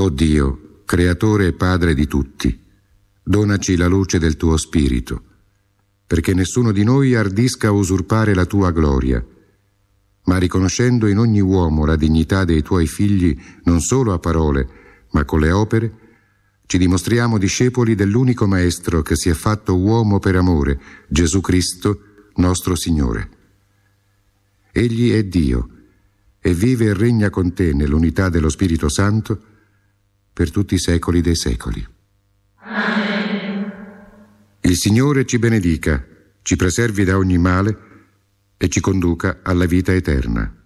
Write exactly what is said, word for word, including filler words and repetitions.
O Dio, creatore e padre di tutti, donaci la luce del tuo spirito, perché nessuno di noi ardisca usurpare la tua gloria, ma riconoscendo in ogni uomo la dignità dei tuoi figli non solo a parole, ma con le opere, ci dimostriamo discepoli dell'unico Maestro che si è fatto uomo per amore, Gesù Cristo, nostro Signore. Egli è Dio e vive e regna con te nell'unità dello Spirito Santo per tutti i secoli dei secoli. Amen. Il Signore ci benedica, ci preservi da ogni male e ci conduca alla vita eterna.